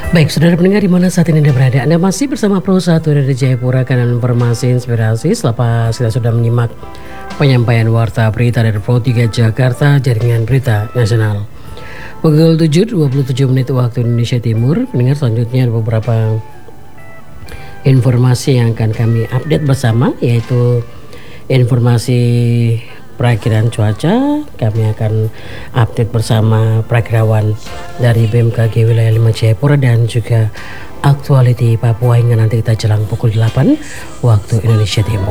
Baik, saudara pendengar di mana saat ini Anda berada, Anda masih bersama Pro 1 dari Jayapura, kanan informasi inspirasi. Selepas kita sudah menyimak penyampaian warta berita dari Pro 3 Jakarta, Jaringan Berita Nasional. Pukul 7.27 waktu Indonesia Timur. Pendengar, selanjutnya ada beberapa informasi yang akan kami update bersama, yaitu informasi perakiraan cuaca. Kami akan update bersama perakirawan dari BMKG wilayah 5 Jayapura dan juga aktualiti Papua hingga nanti kita jelang pukul 8 waktu Indonesia Timur.